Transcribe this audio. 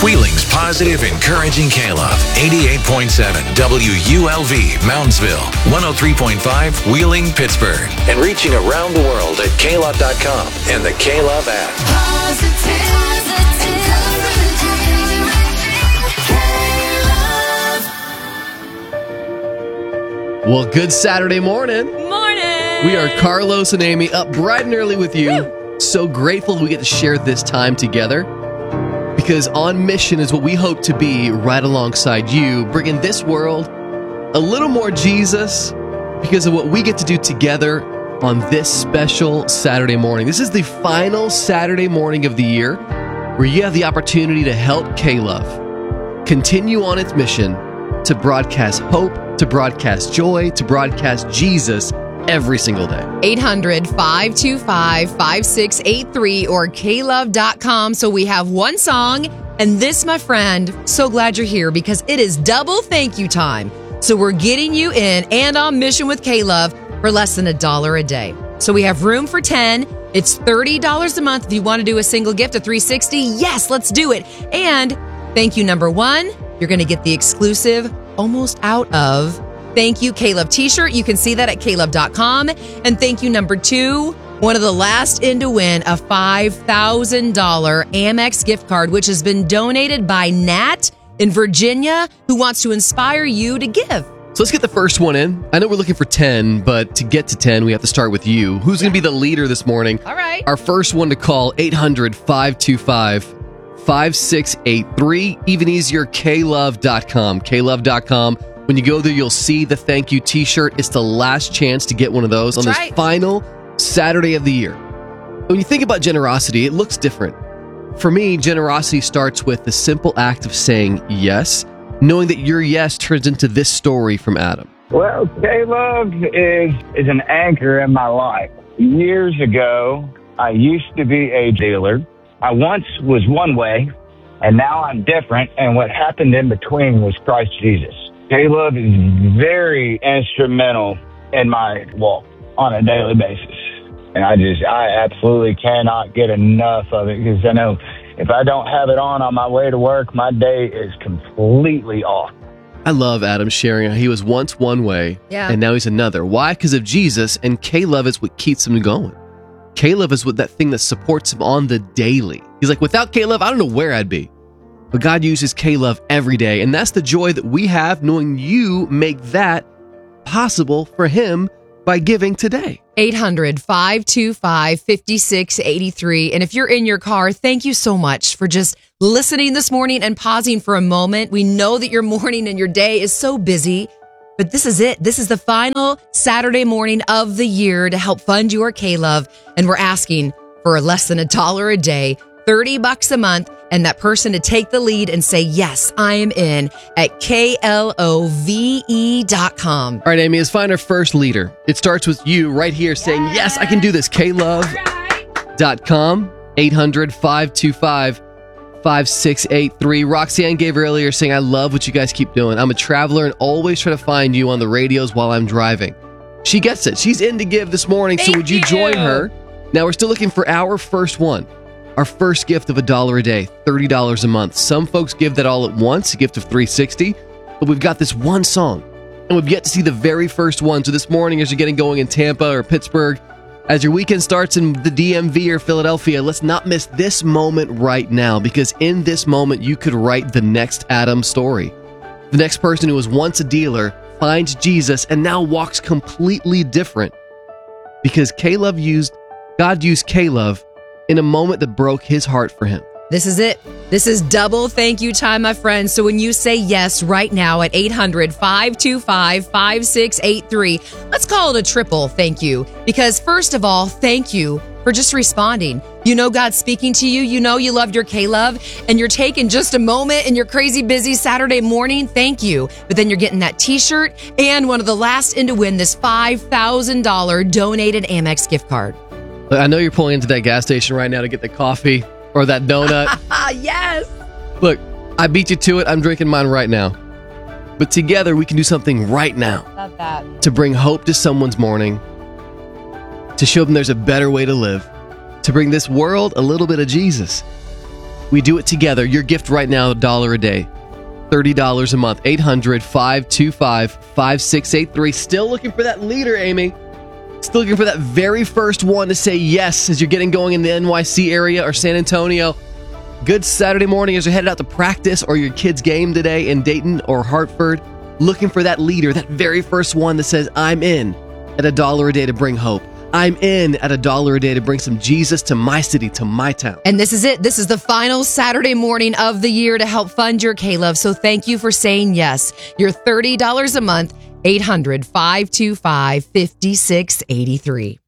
Wheeling's positive, encouraging K-Love. 88.7 WULV, Moundsville. 103.5 Wheeling, Pittsburgh. And reaching around the world at klove.com and the K-Love app. Well, good Saturday morning. Morning. We are Carlos and Amy up bright and early with you. Woo. So grateful we get to share this time together because On Mission is what we hope to be right alongside you, bringing this world a little more Jesus because of what we get to do together on this special Saturday morning. This is the final Saturday morning of the year where you have the opportunity to help K-Love continue on its mission to broadcast hope, to broadcast joy, to broadcast Jesus every single day. 800-525-5683 or klove.com. So we have one song, and this, my friend, so glad you're here because it is double thank you time. So we're getting you in and on mission with K-Love for less than $1 a day. So we have room for 10. It's $30 a month if you want to do a single gift of $360. Yes, let's do it. And thank you number one, you're going to get the exclusive Almost Out of Thank You K-Love t-shirt. You can see that at klove.com. And thank you number two, one of the last in to win a $5,000 Amex gift card, which has been donated by Nat in Virginia, who wants to inspire you to give. So let's get the first one in. I know we're looking for 10, but to get to 10, we have to start with you. Who's going to be the leader this morning? All right. Our first one to call, 800-525-5683. Even easier, klove.com. klove.com. When you go there, you'll see the thank you t-shirt. It's the last chance to get one of those on this final Saturday of the year. When you think about generosity, it looks different. For me, generosity starts with the simple act of saying yes, knowing that your yes turns into this story from Adam. Well, K-Love is an anchor in my life. Years ago, I used to be a dealer. I once was one way, and now I'm different, and what happened in between was Christ Jesus. K-Love is very instrumental in my walk on a daily basis. And I absolutely cannot get enough of it because I know if I don't have it on my way to work, my day is completely off. I love Adam sharing how he was once one way, and now he's another. Why? Because of Jesus, and K-Love is what keeps him going. K-Love is what that thing that supports him on the daily. He's like, without K-Love, I don't know where I'd be. But God uses K-Love every day, and that's the joy that we have knowing you make that possible for him by giving today. 800-525-5683. And if you're in your car, thank you so much for just listening this morning and pausing for a moment. We know that your morning and your day is so busy, but this is it. This is the final Saturday morning of the year to help fund your K-Love. And we're asking for less than $1 a day, $30 a month, and that person to take the lead and say, yes, I am in at klove.com. All right, Amy, let's find our first leader. It starts with you right here saying, yes, I can do this. klove.com, 800-525-5683. Roxanne gave earlier saying, I love what you guys keep doing. I'm a traveler and always try to find you on the radios while I'm driving. She gets it. She's in to give this morning, so would you join her? Now, we're still looking for our first one. Our first gift of $1 a day, $30 a month. Some folks give that all at once, a gift of $360, but we've got this one song, and we've yet to see the very first one. So this morning, as you're getting going in Tampa or Pittsburgh, as your weekend starts in the DMV or Philadelphia, let's not miss this moment right now, because in this moment, you could write the next Adam story. The next person who was once a dealer finds Jesus and now walks completely different, because God used K-Love in a moment that broke his heart for him. This is it. This is double thank you time, my friends. So when you say yes right now at 800-525-5683, let's call it a triple thank you. Because first of all, thank you for just responding. You know God's speaking to you. You know you loved your K-Love, and you're taking just a moment in your crazy busy Saturday morning. Thank you. But then you're getting that t-shirt and one of the last in to win this $5,000 donated Amex gift card. I know you're pulling into that gas station right now to get the coffee or that donut. Yes. Look, I beat you to it. I'm drinking mine right now. But together we can do something right now. Love that. To bring hope to someone's morning, to show them there's a better way to live, to bring this world a little bit of Jesus. We do it together. Your gift right now, $1 a day. $30 a month. 800-525-5683. Still looking for that leader, Amy. Still looking for that very first one to say yes as you're getting going in the NYC area or San Antonio. Good Saturday morning as you're headed out to practice or your kid's game today in Dayton or Hartford. Looking for that leader, that very first one that says, I'm in at $1 a day to bring hope. I'm in at $1 a day to bring some Jesus to my city, to my town. And this is it. This is the final Saturday morning of the year to help fund your K-Love. So thank you for saying yes. Your $30 a month, 800-525-5683.